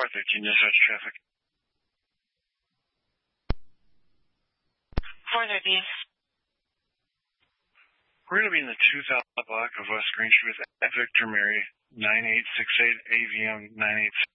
413 dispatch traffic. 413. We're going to be in the 2000 block of West Green Street with Victor Mary, 9868 AVM 98.